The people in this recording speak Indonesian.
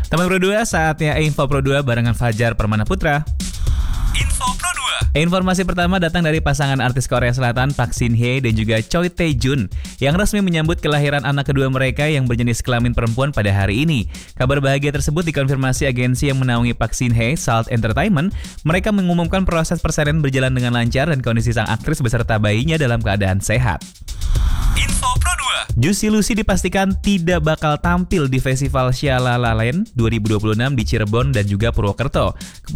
Teman Pro 2, saatnya Info Pro 2 barengan Fajar Permana Putra. Info Pro 2. Informasi pertama datang dari pasangan artis Korea Selatan Park Shin Hye dan juga Choi Tae Jun yang resmi menyambut kelahiran anak kedua mereka yang berjenis kelamin perempuan pada hari ini. Kabar bahagia tersebut dikonfirmasi agensi yang menaungi Park Shin Hye, Salt Entertainment. Mereka mengumumkan proses persalinan berjalan dengan lancar dan kondisi sang aktris beserta bayinya dalam keadaan sehat. Info Pro 2. Juicy Lucy dipastikan tidak bakal tampil di Festival Shalalaland 2026 di Cirebon dan juga Purwokerto.